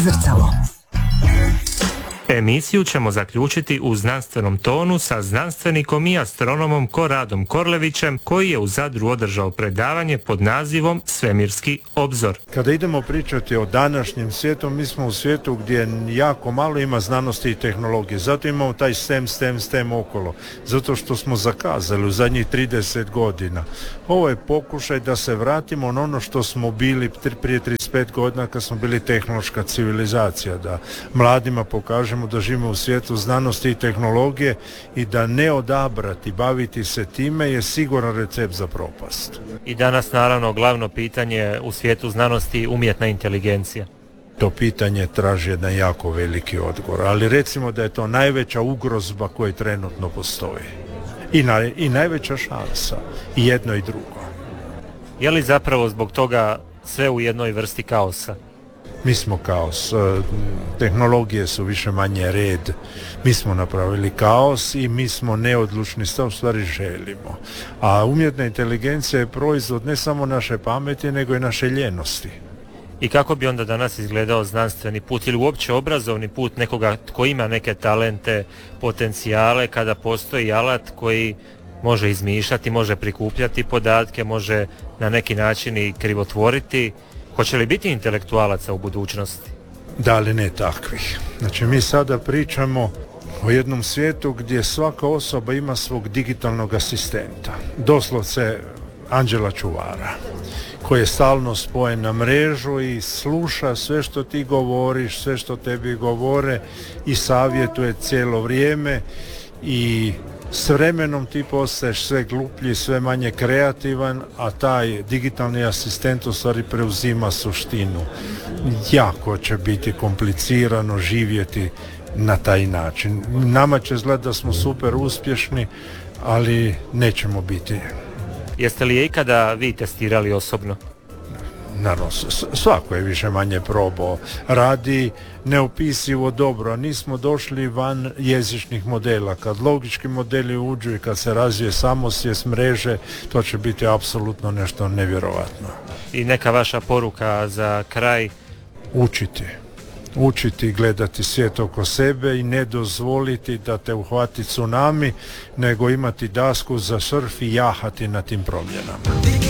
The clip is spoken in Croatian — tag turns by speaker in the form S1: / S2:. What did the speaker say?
S1: Zrcalo.
S2: Emisiju ćemo zaključiti u znanstvenom tonu sa znanstvenikom i astronomom Koradom Korlevićem, koji je u Zadru održao predavanje pod nazivom Svemirski obzor.
S3: Kada idemo pričati o današnjem svijetu, mi smo u svijetu gdje jako malo ima znanosti i tehnologije. Zato imamo taj STEM okolo. Zato što smo zakazali u zadnjih 30 godina. Ovo je pokušaj da se vratimo na ono što smo bili prije 35 godina kad smo bili tehnološka civilizacija. Da mladima pokažemo da živimo u svijetu znanosti i tehnologije i da ne odabrati, baviti se time je siguran recept za propast.
S2: I danas naravno glavno pitanje u svijetu znanosti umjetna inteligencija.
S3: To pitanje traži jedan jako veliki odgovor, ali recimo da je to najveća ugrozba koja trenutno postoji. I najveća šansa, i jedno i drugo.
S2: Je li zapravo zbog toga sve u jednoj vrsti kaosa?
S3: Mi smo kaos, tehnologije su više manje red, mi smo napravili kaos i mi smo neodlučni, što u stvari želimo. A umjetna inteligencija je proizvod ne samo naše pameti, nego i naše ljenosti.
S2: I kako bi onda danas izgledao znanstveni put ili uopće obrazovni put nekoga tko ima neke talente, potencijale, kada postoji alat koji može izmišljati, može prikupljati podatke, može na neki način i krivotvoriti? Hoće li biti intelektualaca u budućnosti?
S3: Da li ne takvih. Znači mi sada pričamo o jednom svijetu gdje svaka osoba ima svog digitalnog asistenta. Doslovce anđela čuvara, koji je stalno spojen na mrežu i sluša sve što ti govoriš, sve što tebi govore i savjetuje cijelo vrijeme i s vremenom ti postaješ sve gluplji, sve manje kreativan, a taj digitalni asistent u stvari preuzima suštinu. Jako će biti komplicirano živjeti na taj način. Nama će izgledati da smo super uspješni, ali nećemo biti.
S2: Jeste li je ikada vi testirali osobno?
S3: Naravno, svako je više manje probao. Radi neopisivo dobro, a nismo došli van jezičnih modela. Kad logički modeli uđu i kad se razvije samosvijest mreže, to će biti apsolutno nešto nevjerovatno.
S2: I neka vaša poruka za kraj?
S3: Učiti gledati svijet oko sebe i ne dozvoliti da te uhvati tsunami, nego imati dasku za surf i jahati na tim promjenama.